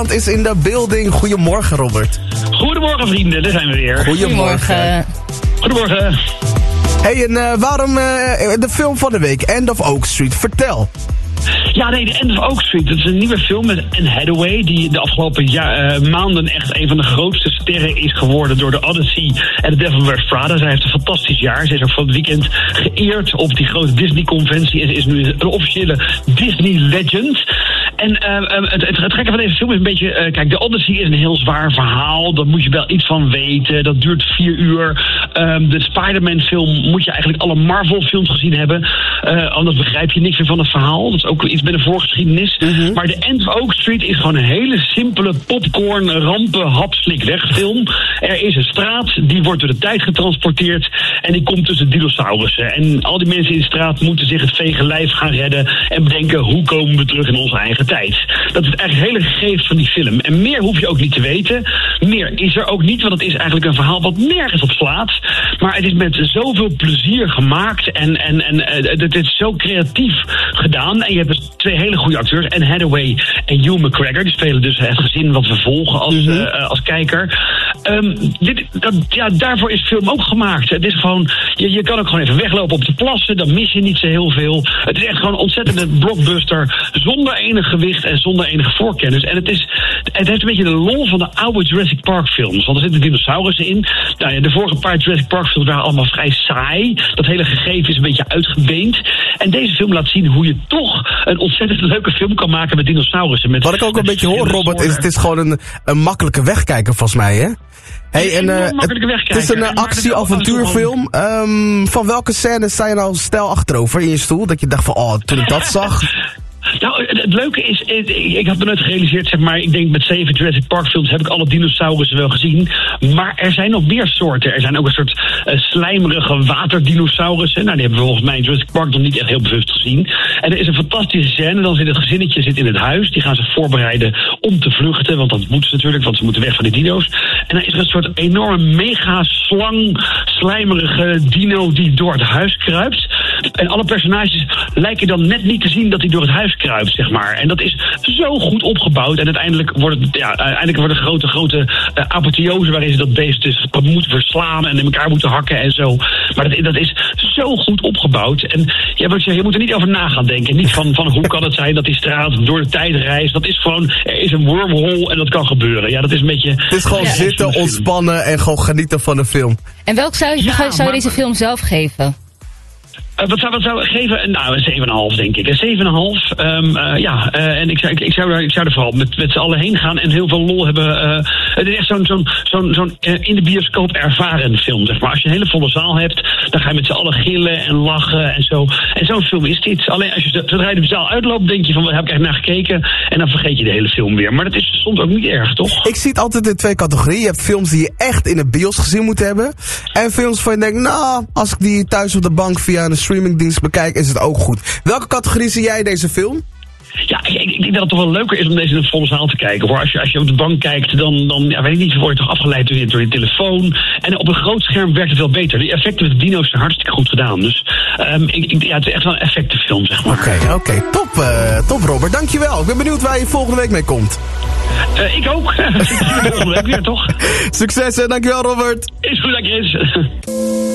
Is in de building. Goedemorgen, Robert. Goedemorgen, vrienden. Daar zijn we weer. Goedemorgen. Goedemorgen. Hey, en waarom de film van de week, End of Oak Street? Vertel. Ja, nee, The End of Oak Street. Dat is een nieuwe film met Anne Hathaway, die de afgelopen maanden echt een van de grootste sterren is geworden door The Odyssey en The Devil Wears Prada. Zij heeft een fantastisch jaar. Ze is ook van het weekend geëerd op die grote Disney-conventie en ze is nu een officiële Disney-legend. En het gekke van deze film is een beetje... kijk, The Odyssey is een heel zwaar verhaal. Daar moet je wel iets van weten. Dat duurt 4 uur. De Spider-Man-film moet je eigenlijk alle Marvel-films gezien hebben. Anders begrijp je niks meer van het verhaal. Dat is ook iets met een voorgeschiedenis. Mm-hmm. Maar The End of Oak Street is gewoon een hele simpele popcorn, rampen, hapslik wegfilm. Er is een straat, die wordt door de tijd getransporteerd. En die komt tussen dinosaurussen. En al die mensen in de straat moeten zich het vege lijf gaan redden. En bedenken, hoe komen we terug in onze eigen tijd? Dat is eigenlijk het hele gegeven van die film. En meer hoef je ook niet te weten. Meer is er ook niet, want het is eigenlijk een verhaal wat nergens op slaat. Maar het is met zoveel plezier gemaakt. En het is zo creatief gedaan. En je hebt dus 2 hele goede acteurs. Anne Hathaway en Ewan McGregor. Die spelen dus het gezin wat we volgen als kijker. Daarvoor is de film ook gemaakt. Het is gewoon, je kan ook gewoon even weglopen op de plassen. Dan mis je niet zo heel veel. Het is echt gewoon een ontzettende blockbuster. Zonder enig gewicht en zonder enige voorkennis. En het heeft een beetje de lol van de oude Jurassic Park films. Want er zitten dinosaurussen in. Nou ja, de vorige paar Jurassic Park films waren allemaal vrij saai. Dat hele gegeven is een beetje uitgebeend. En deze film laat zien hoe je toch een ontzettend leuke film kan maken met dinosaurussen. Wat ik ook een beetje hoor, Robert, is het is gewoon een makkelijke wegkijker volgens mij, hè? Hey, het is een actie-avontuurfilm. Van welke scènes sta je nou stijl achterover in je stoel? Dat je dacht van, toen ik dat zag... Nou, het leuke is, ik had me nooit gerealiseerd, zeg maar, ik denk met 7 Jurassic Park films heb ik alle dinosaurussen wel gezien. Maar er zijn nog meer soorten. Er zijn ook een soort slijmerige waterdinosaurussen. Nou, die hebben we volgens mij in Jurassic Park nog niet echt heel bewust gezien. En er is een fantastische scène, dan zit het gezinnetje in het huis. Die gaan zich voorbereiden om te vluchten, want dat moeten ze natuurlijk, want ze moeten weg van die dino's. En dan is er een soort enorme mega-slang, slijmerige dino die door het huis kruipt. En alle personages lijken dan net niet te zien dat hij door het huis kruipt, zeg maar. En dat is zo goed opgebouwd. En uiteindelijk wordt een grote apotheose waarin ze dat beest dus moeten verslaan en in elkaar moeten hakken en zo. Maar dat is zo goed opgebouwd. En je moet er niet over na gaan denken. Niet van hoe kan het zijn dat die straat door de tijd reist. Dat is gewoon, er is een wormhole en dat kan gebeuren. Ja, dat is een beetje... Het is gewoon zitten, ontspannen en gewoon genieten van de film. En welk zou je deze film zelf geven? Wat zou ik geven? Nou, een 7,5 denk ik. Een 7,5. En ik zou er vooral met z'n allen heen gaan en heel veel lol hebben. Het is echt zo'n in de bioscoop ervaren film, zeg maar. Als je een hele volle zaal hebt, dan ga je met z'n allen gillen en lachen en zo. En zo'n film is dit. Alleen als je zodra je de zaal uitloopt, denk je van, waar heb ik echt naar gekeken? En dan vergeet je de hele film weer. Maar dat is soms ook niet erg, toch? Ik zie het altijd in 2 categorieën. Je hebt films die je echt in de bios gezien moet hebben. En films van je denkt, nou, als ik die thuis op de bank via een streamingdienst bekijk, is het ook goed. Welke categorie zie jij deze film? Ja, ik denk dat het toch wel leuker is om deze in een volle zaal te kijken, hoor. Als je op de bank kijkt, dan weet ik niet, word je toch afgeleid door je telefoon. En op een groot scherm werkt het wel beter. De effecten met de dino's zijn hartstikke goed gedaan. Dus het is echt wel een effectenfilm, zeg maar. Oké. Top Robert, dankjewel. Ik ben benieuwd waar je volgende week mee komt. Ik ook. Volgende week weer, toch? Succes en dankjewel, Robert. Is goed, dank je.